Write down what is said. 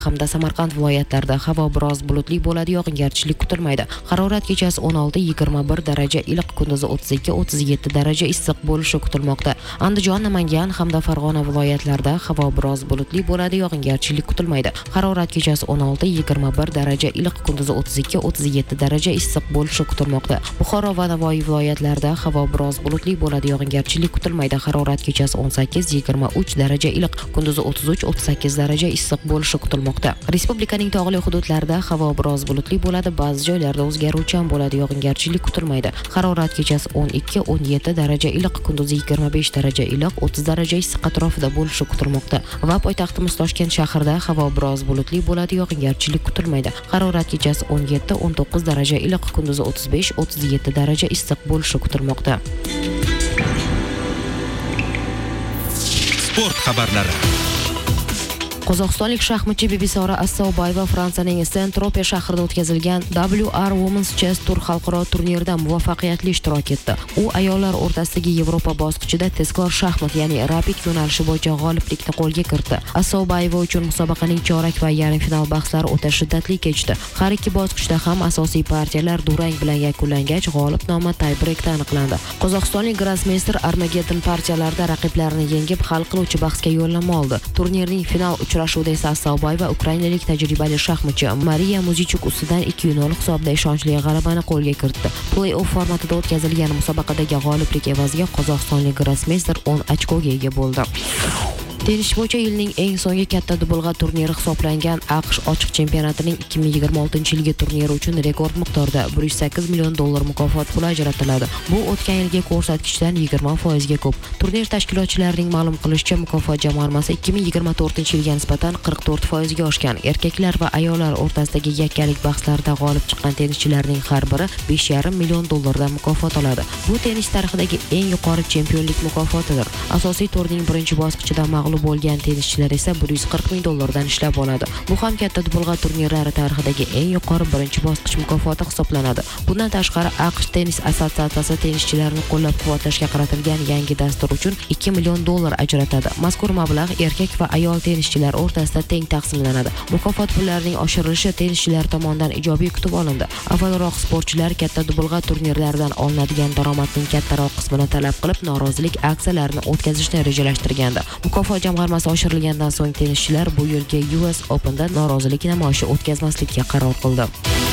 hamda Samarqand viloyatlarida havo biroz bulutli bo'ladi, yog'ingarchilik kutilmaydi. Harorat kechasi 16-21 daraja iliq, kunduzi 32-37 daraja issiq bo'lishi kutilmoqda. Andijon, Namangan hamda Farg'ona viloyatlarida havo biroz bulutli bo'ladi, yog'ingarchilik kutilmaydi. Harorat kechasi 16-21 daraja iliq, kunduzi 32-37 daraja issiq bo'lishi kutilmoqda. Buxoro va Navoiy viloyatlarida havo biroz bulutli bo'ladi, yog'ingarchilik kutilmaydi. Harorat kechasi 18-23 daraja iliq, kunduzi 33-38 daraja issiq bo'lishi kutilmoqda. Respublikaning tog'li hududlarida havo biroz bulutli bo'ladi, ba'zi joylarda o'zgaruvchan bo'ladi, yog'ingarchilik kutilmaydi. Harorat kechasi 12-17 daraja iliq, kunduzi 25 daraja iliq, 30 daraja issiq atrofida bo'lishi kutilmoqda. Va poytaxtimiz Toshkent shahrida havo biroz bulutli bo'ladi, yog'ingarchilik kutilmaydi. Harorat kechasi 17-19 daraja iliq, kunduzi 35-37 daraja issiq bo'lishi kutilmoqda. Sport xabarlari. Qozog'istonlik shaxmatchi Bibisora Assaobayeva Fransiyaning Saint-Tropez shahrida o'tkazilgan WR Women's Chess Tour xalqaro turnirida muvaffaqiyatli ishtirok etdi. U ayollar o'rtasidagi Yevropa bosqichida tezkor shaxmat, ya'ni rapid yo'nalishi bo'yicha g'oliblikni qo'lga kiritdi. Assaobayeva uchun musobaqaning chorak va yarim final bahslari o'ta shiddatli kechdi. Har ikki bosqichda ham asosiy partiyalar durang bilan yakunlangach, g'olib nomi tay-breykda aniqlandi. Qozog'istonlik grossmeyster Armageddon partiyalarida raqiblarini yengib, hal qiluvchi bahsga yo'llanma oldi. Turnirning final uchrashuvida esa Assaobayeva ukrainalik tajribali shaxmatchi Mariya Muzichuk ustidan 2-0 hisobda ishonchli g'alabani qo'lga kiritdi. Play-off formatida o'tkazilgan musobaqadagi g'oliblik evaziga qozog'istonlik grossmeyster 10 ochkoga ega bo'ldi. Tennis bo'yicha yilning eng so'nggi katta dubulg'a turniri hisoblangan AQSh ochiq chempionatining 2026-yilgi turniri uchun rekord miqdorda $108 million mukofot puli ajratiladi. Bu o'tgan yilgi ko'rsatkichdan 20% ga ko'p. Turnir tashkilotchilarining ma'lum qilishicha, mukofot jamg'armasi 2024-yilga nisbatan 44% ga oshgan. Erkaklar va ayollar o'rtasidagi yakkalik bahslarida g'olib chiqqan tennischilarning har biri $5,5 million dan mukofot oladi. Bu tennis tarixidagi eng yuqori chempionlik mukofotidir. Asosiy turning birinchi bosqichida mag'lub bo'lgan tennischilar esa $140 ming dan ishlab oladi. Bu ham katta dubulg'a turnirlari tarixidagi eng yuqori birinchi bosqich mukofoti hisoblanadi. Bundan tashqari, AQSh tennis assotsiatsiyasi tennischilarni qo'llab-quvvatlashga qaratilgan yangi dastur uchun $2 million ajratadi. Mazkur mablag' erkak va ayol tennischilar o'rtasida teng taqsimlanadi. Mukofot pullarining oshirilishi tennischilar tomonidan ijobiy kutib olindi. Avvalroq sportchilar katta dubulg'a turnirlaridan olinadigan daromadning kattaroq qismini talab qilib, norozilik aksiyalarini o'tkazishni rejalashtirgandi. Mukofot jamg'armasi oshirilgandan so'ng tennischilar bu yilgi US Open'da norozilik namoyishi o'tkazmaslikka qaror qildi.